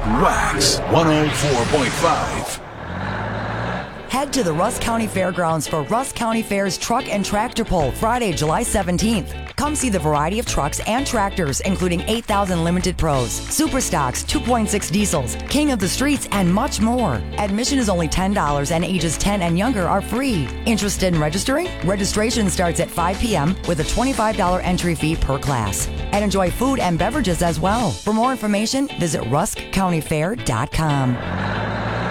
Wax 104.5. Head to the Rusk County Fairgrounds for Rusk County Fair's Truck and Tractor Pull, Friday, July 17th. Come see the variety of trucks and tractors, including 8,000 Limited Pros, Super Stocks, 2.6 diesels, King of the Streets, and much more. Admission is only $10 and ages 10 and younger are free. Interested in registering? Registration starts at 5 p.m. with a $25 entry fee per class. And enjoy food and beverages as well. For more information, visit ruskcountyfair.com.